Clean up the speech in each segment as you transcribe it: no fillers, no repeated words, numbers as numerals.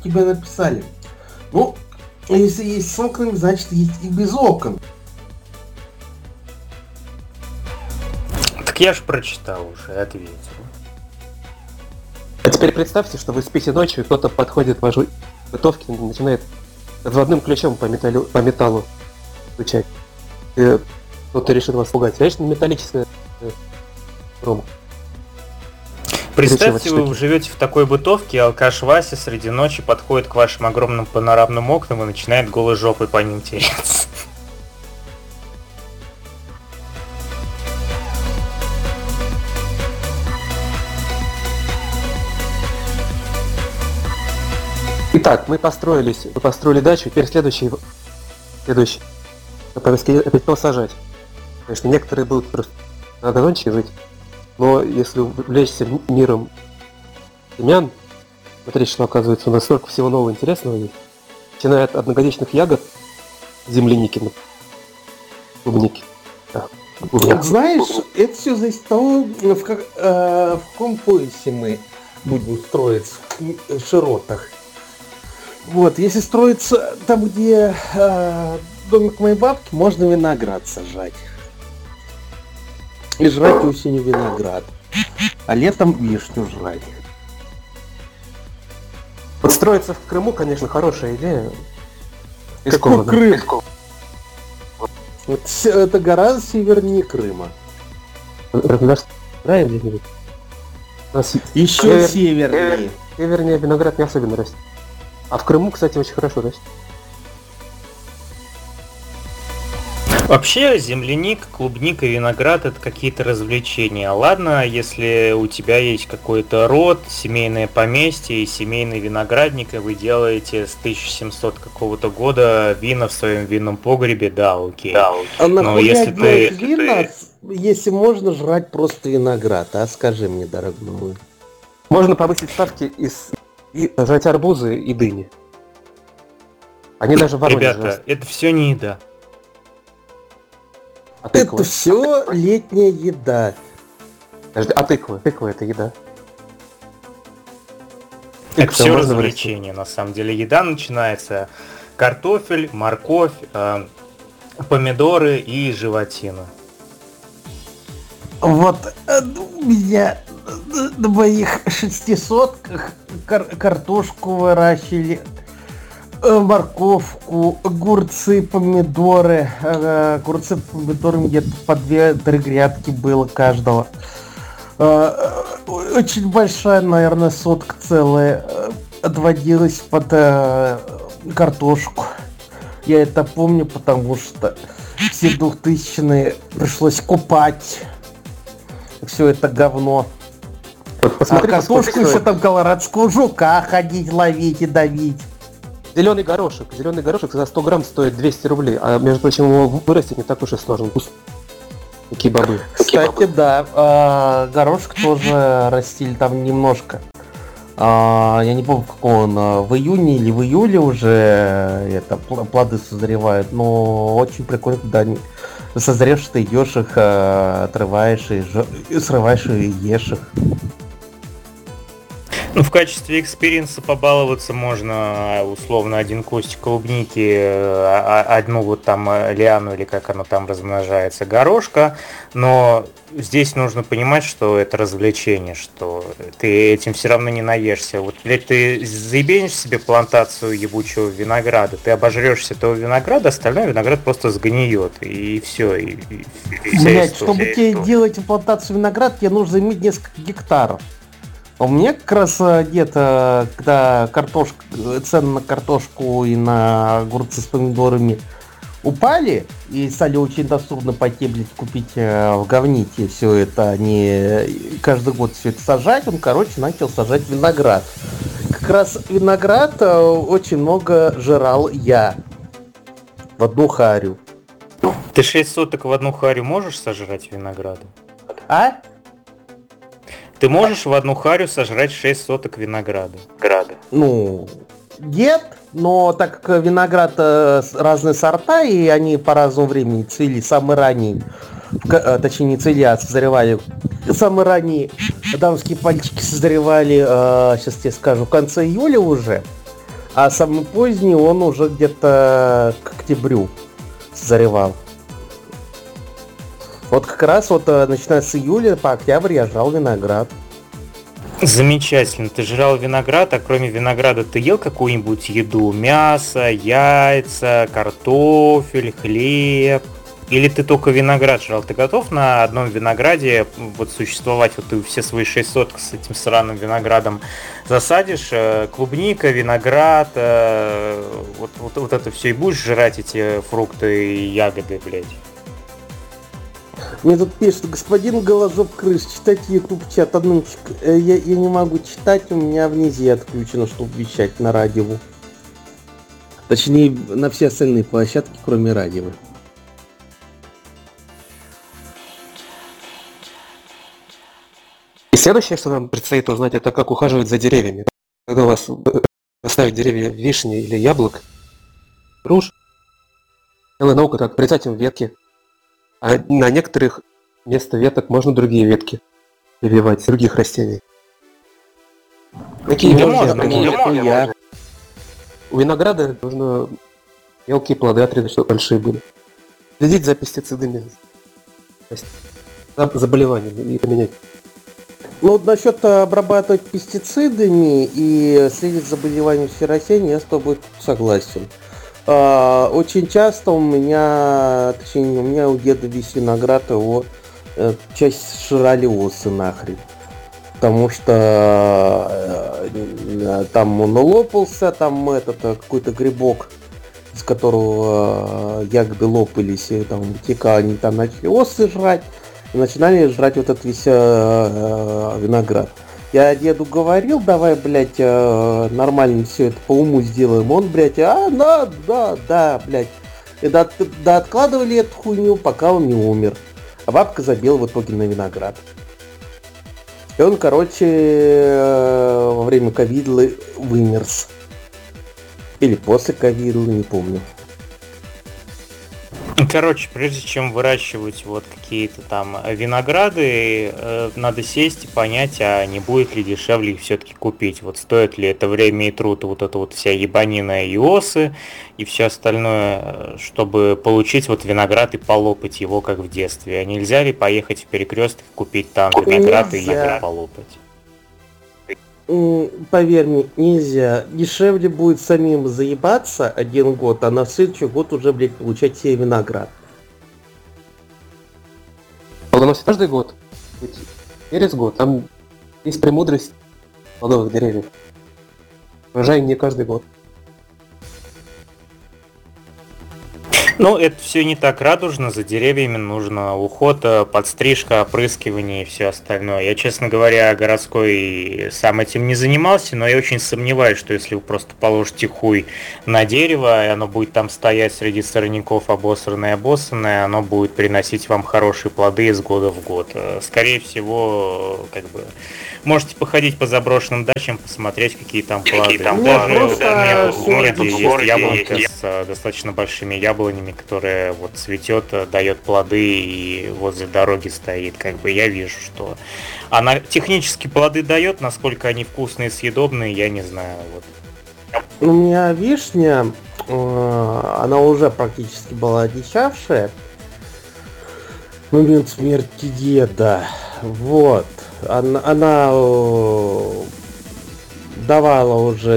тебе написали. Ну, если есть с окнами, значит есть и без окон. Так я ж прочитал уже, ответил. А теперь представьте, что вы спите ночью, и кто-то подходит к вашей бытовке и начинает разводным ключом по металлу стучать. И кто-то решит вас пугать. Конечно, металлическая громко. Представьте, вы живете в такой бытовке, и алкаш Вася среди ночи подходит к вашим огромным панорамным окнам и начинает голой жопой по ним тереться. Итак, мы построили дачу, теперь следующий. Это кто сажать. Конечно, некоторые будут просто на газончике жить, но если увлечься миром семян, смотрите, что оказывается, у нас столько всего нового интересного есть. Начиная от одногодичных ягод, земляники, клубники. Знаешь, это все зависит от того, в каком поясе мы будем строиться, в широтах. Вот, если строиться там, где домик моей бабки, можно виноград сажать. И жрать осенью виноград. А летом вишню жрать. Вот строиться в Крыму, конечно, хорошая идея. Какой Крым? Это гораздо севернее Крыма. Еще севернее. Севернее виноград не особенно растет. А в Крыму, кстати, очень хорошо растет. Вообще, земляник, клубника, виноград — это какие-то развлечения. Ладно, если у тебя есть какой-то род, семейное поместье и семейный виноградник, и вы делаете с 1700 какого-то года вина в своем винном погребе, да, окей. Но если ты... если можно жрать просто виноград, а скажи мне, дорогой мой. Можно повысить ставки и сажать арбузы и дыни. Они даже в Воронеже. Ребята, это все не еда. Это все летняя еда. Подожди, а тыква? Тыква — это еда. Это все развлечение, на самом деле. Еда начинается: картофель, морковь, помидоры и животина. Вот у меня на моих 600-ках картошку выращивали, морковку, огурцы, помидоры. Огурцы, помидоры где-то по 2-3 грядки было каждого. Очень большая, наверное, сотка целая отводилась под картошку. Я это помню, потому что все 2000-е пришлось купать все это говно. Посмотри, картошку еще там колорадского жука ходить, ловить и давить. Зеленый горошек за 100 грамм стоит 200 рублей, а между прочим его вырастить не так уж и сложно. Какие бобы. Кстати, да, горошек тоже растили там немножко. Я не помню, какой он, в июне или в июле уже плоды созревают, но очень прикольно, когда созревшие, ты идешь их, отрываешь и срываешь и ешь их. Ну, в качестве экспириенса побаловаться можно, условно, один кустик клубники, одну вот там лиану, или как оно там размножается, горошка, но здесь нужно понимать, что это развлечение, что ты этим все равно не наешься. Вот, блядь, ты заебенишь себе плантацию ебучего винограда, ты обожрешься этого винограда, остальной виноград просто сгниет, и все. Блядь, чтобы тебе делать плантацию винограда, тебе нужно иметь несколько гектаров. А у меня как раз где-то, когда цены на картошку и на огурцы с помидорами упали, и стали очень доступно пойти, блядь, купить в говните все это, не каждый год все это сажать, он, начал сажать виноград. Как раз виноград очень много жрал я в одну харю. Ты 6 соток в одну харю можешь сожрать винограда? А? Ты можешь в одну харю сожрать 6 соток винограда? Ну, нет, но так как виноград разные сорта, и они по разному времени цвели, самый ранний, точнее не цвели, а созревали, самые ранние дамские пальчики созревали, сейчас тебе скажу, в конце июля уже, А самый поздний он уже где-то к октябрю заревал. Вот как раз вот начиная с июля по октябрь я жрал виноград. Замечательно. Ты жрал виноград, а кроме винограда ты ел какую-нибудь еду? Мясо, яйца, картофель, хлеб? Или ты только виноград жрал? Ты готов на одном винограде вот существовать? Вот ты все свои 6 соток с этим сраным виноградом засадишь, клубника, виноград, вот это все, и будешь жрать эти фрукты и ягоды, блядь? Мне тут пишет: господин Голожоп Крыш, читайте YouTube чат, однунчик. Я не могу читать, у меня амнезия отключена, чтобы вещать на радио. Точнее, на все остальные площадки, кроме радио. И следующее, что нам предстоит узнать, это как ухаживать за деревьями. Когда у вас поставить деревья вишни или яблок, груш, целая наука, как обрезать им ветки. А на некоторых вместо веток можно другие ветки прививать, других растений. Какие можно. У винограда нужно мелкие плоды отрезать, чтобы большие были. Следить за пестицидами, за заболеваниями и поменять. Ну вот насчет обрабатывать пестицидами и следить за заболеванием всех растений, я с тобой согласен. Очень часто у меня у деда весь виноград, его часть жрали осы нахрен. Потому что там он лопался, там какой-то грибок, из которого ягоды лопались, и там вытекало, они там начали осы жрать, и начинали жрать вот этот весь виноград. Я деду говорил, давай, блядь, нормально все это по уму сделаем. Он, блядь, да, блядь. И откладывали эту хуйню, пока он не умер. А бабка забила в итоге на виноград. И он, короче, во время ковида вымерз. Или после ковида, не помню. Короче, прежде чем выращивать вот какие-то там винограды, надо сесть и понять, а не будет ли дешевле их все-таки купить. Вот стоит ли это время и труд, вот эта вот вся ебанина и осы, и все остальное, чтобы получить вот виноград и полопать его, как в детстве. А нельзя ли поехать в Перекресток, купить там виноград и его полопать? Поверь мне, нельзя. Дешевле будет самим заебаться 1 год, а на следующий год уже, блядь, получать себе виноград. Плодоносит каждый год. Через год. Там есть премудрость плодовых деревьев. Урожай не каждый год. Ну, это все не так радужно, за деревьями нужно уход, подстрижка, опрыскивание и все остальное. Я, честно говоря, городской сам этим не занимался, но я очень сомневаюсь, что если вы просто положите хуй на дерево, и оно будет там стоять среди сорняков обосранное, оно будет приносить вам хорошие плоды из года в год. Скорее всего, как бы, можете походить по заброшенным дачам, посмотреть, какие там плоды. У меня тут есть яблонька с достаточно большими яблонями, которая вот цветет, дает плоды и возле дороги стоит. Как бы я вижу, что она технически плоды дает, насколько они вкусные и съедобные, я не знаю. Вот. У меня вишня, она уже практически была одичавшая в момент смерти деда. Вот. Она давала уже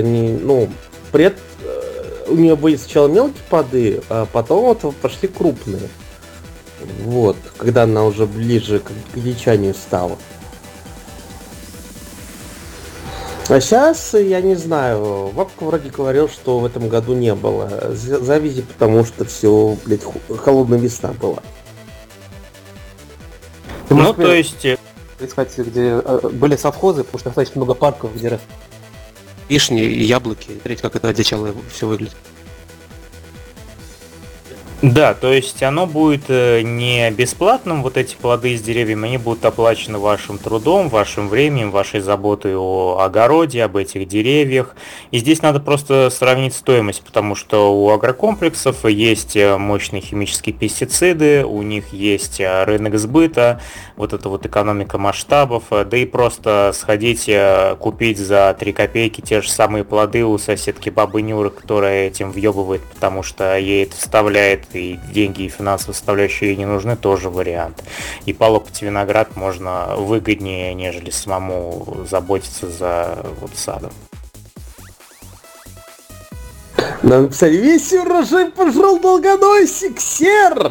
у нее были сначала мелкие плоды, а потом вот пошли крупные. Вот, когда она уже ближе к дичанию стала. А сейчас, я не знаю, бабка вроде говорил, что в этом году не было завязи, потому что все, блядь, холодная весна была. Ну, то есть... Искать, где были совхозы, потому что достаточно много парков, где растут вишни и яблоки. Смотрите, как это одичало все выглядит. Да, то есть оно будет не бесплатным, вот эти плоды из деревьев, они будут оплачены вашим трудом, вашим временем, вашей заботой о огороде, об этих деревьях. И здесь надо просто сравнить стоимость, потому что у агрокомплексов есть мощные химические пестициды, у них есть рынок сбыта, вот это вот экономика масштабов, да и просто сходить купить за 3 копейки те же самые плоды у соседки бабы Нюры, которая этим въебывает, потому что ей это вставляет и деньги, и финансовые составляющие ей не нужны, тоже вариант. И полопать виноград можно выгоднее, нежели самому заботиться за вот садом. Нам написали, весь урожай пожрал долгоносик, сер!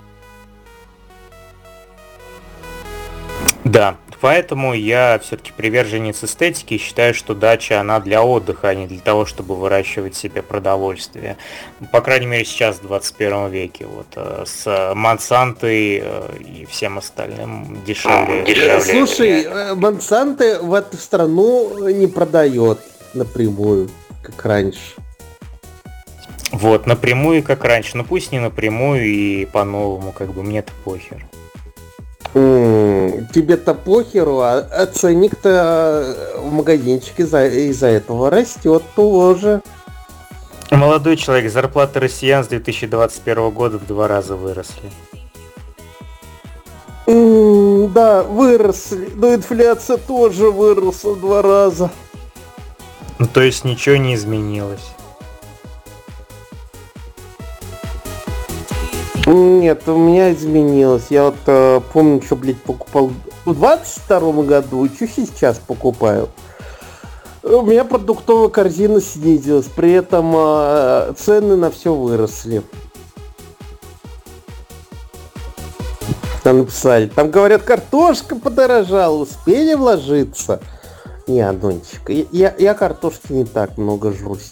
Да, поэтому я все-таки приверженец эстетики и считаю, что дача, она для отдыха, а не для того, чтобы выращивать себе продовольствие. По крайней мере, сейчас, в 21 веке, вот, с Монсантой и всем остальным дешевле. Слушай, Монсанто в эту страну не продает напрямую, как раньше. Вот, напрямую, как раньше. Ну пусть не напрямую и по-новому, как бы мне-то похер. Тебе-то похеру, а ценник-то в магазинчике из-за этого растет тоже. Молодой человек, зарплаты россиян с 2021 года в 2 раза выросли. Да, выросли, но инфляция тоже выросла в 2 раза. Ну то есть ничего не изменилось. Нет, у меня изменилось. Я вот помню, что, блядь, покупал в 22 году, и что сейчас покупаю. У меня продуктовая корзина снизилась, при этом цены на все выросли. Там написали, там говорят, картошка подорожала, успели вложиться? Не, Адончик, я картошки не так много жрусь.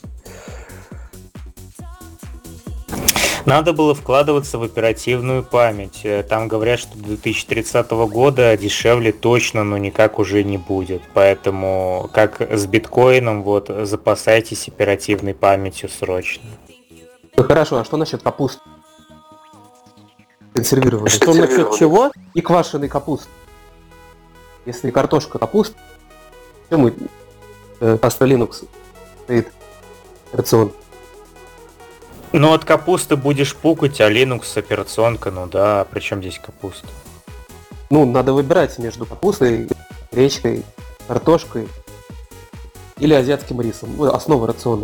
Надо было вкладываться в оперативную память. Там говорят, что до 2030 года дешевле точно, но никак уже не будет. Поэтому, как с биткоином, вот, запасайтесь оперативной памятью срочно. Ну хорошо, а что насчет капусты? Консервированной. Что насчет чего? И квашеной капусты. Если картошка капуста, почему паста Linux стоит рацион? Ну от капусты будешь пукать, а Linux операционка, ну да, при чем здесь капуста? Ну, надо выбирать между капустой, гречкой, картошкой или азиатским рисом. Ну, основа рациона.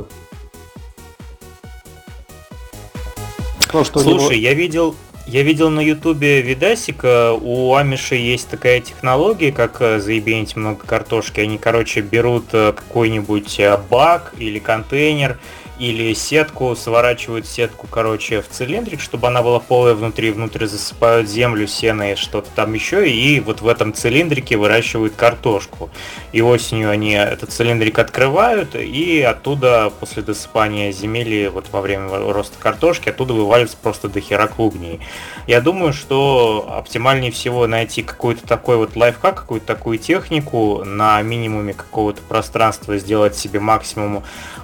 То, что слушай, я видел на ютубе видасика, у Амишей есть такая технология, как заебенить много картошки. Они, короче, берут какой-нибудь бак или контейнер, или сетку, сворачивают сетку, короче, в цилиндрик, чтобы она была полая внутри засыпают землю, сено и что-то там еще, и вот в этом цилиндрике выращивают картошку. И осенью они этот цилиндрик открывают, и оттуда, после досыпания земли, вот во время роста картошки, оттуда вываливается просто дохера клубней. Я думаю, что оптимальнее всего найти какой-то такой вот лайфхак, какую-то такую технику, на минимуме какого-то пространства сделать себе максимум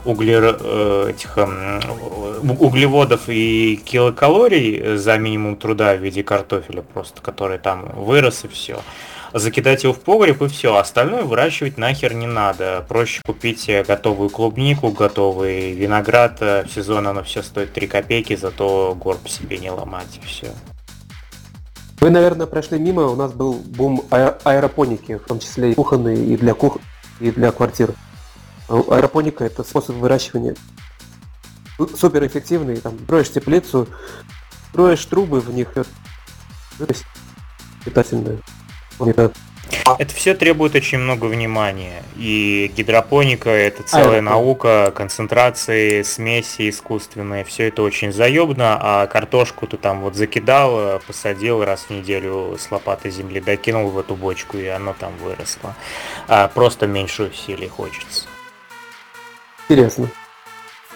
углеводов и килокалорий за минимум труда в виде картофеля просто, который там вырос и все. Закидать его в погреб и все. Остальное выращивать нахер не надо. Проще купить готовую клубнику, готовый виноград. В сезон оно все стоит 3 копейки, зато горб себе не ломать и все. Вы, наверное, прошли мимо, у нас был бум аэропоники, в том числе и кухонные, и для и для квартир. Аэропоника — это способ выращивания суперэффективный. Там строишь теплицу, строишь трубы в них, питательные. Это все требует очень много внимания. И гидропоника — это целая наука, концентрации, смеси искусственные. Все это очень заебно, а картошку ты там вот закидал, посадил раз в неделю с лопатой земли, докинул в эту бочку, и оно там выросло. Просто меньше усилий хочется. Интересно.